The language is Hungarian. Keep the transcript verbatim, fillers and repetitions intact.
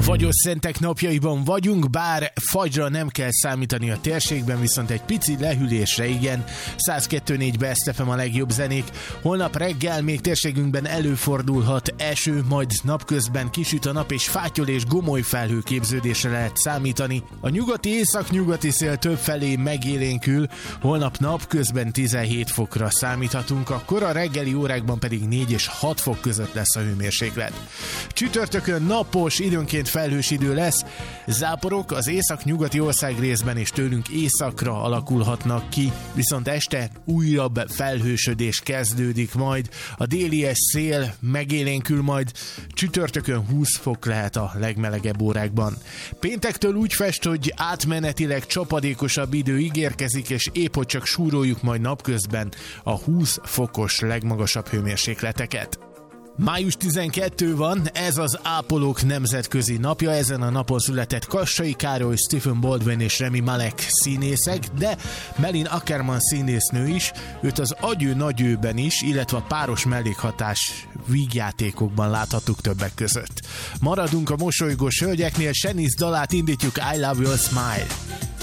Vagyosszentek napjaiban vagyunk, bár fagyra nem kell számítani a térségben, viszont egy pici lehűlésre igen. száz kettő négy Best ef em a legjobb zenék. Holnap reggel még térségünkben előfordulhat eső, majd napközben kisüt a nap és fátyol és gomoly felhő képződésre lehet számítani. A nyugati észak-nyugati szél többfelé megélénkül, holnap napközben tizenhét fokra számíthatunk, a kora reggeli órákban pedig négy és hat fok között lesz a hőmérséklet. Csütörtökön napos, időnként felhős idő lesz, záporok az észak-nyugati ország részben és tőlünk északra alakulhatnak ki, viszont este újabb felhősödés kezdődik majd, a délies szél megélénkül, majd csütörtökön húsz fok lehet a legmelegebb órákban. Péntektől úgy fest, hogy átmenetileg csapadékosabb idő ígérkezik, és épp hogy csak súroljuk majd napközben a húsz fokos legmagasabb hőmérsékleteket. május tizenkettő van, ez az Ápolók nemzetközi napja, ezen a napon született Kassai Károly, Stephen Baldwin és Rami Malek színészek, de Melin Ackerman színésznő is, őt az Agyő nagyőben is, illetve a páros mellékhatás vígjátékokban láthattuk többek között. Maradunk a mosolygós hölgyeknél, Shanice dalát indítjuk, I Love Your Smile.